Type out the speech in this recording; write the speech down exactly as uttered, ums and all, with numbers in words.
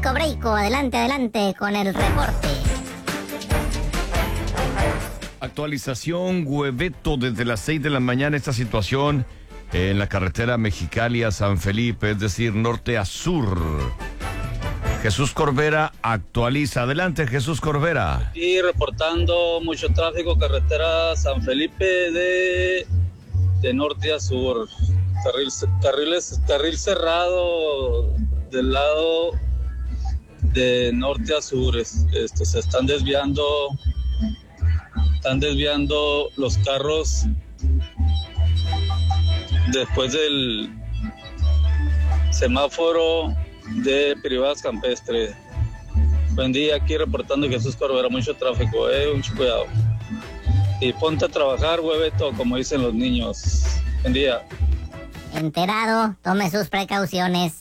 Breiko, Breiko, adelante, adelante con el reporte. Actualización, Hueveto, desde las seis de la mañana, esta situación en la carretera Mexicali a San Felipe, es decir, norte a sur. Jesús Corbera actualiza. Adelante, Jesús Corbera. Aquí reportando mucho tráfico, carretera San Felipe de, de norte a sur. Carril, carriles, carril cerrado del lado de norte a sur. Este, se están desviando, están desviando los carros después del semáforo de privadas campestres. Buen día, aquí reportando Jesús Corbera, mucho tráfico, eh, mucho cuidado. Y ponte a trabajar, hueveto, como dicen los niños. Buen día. Enterado, tome sus precauciones.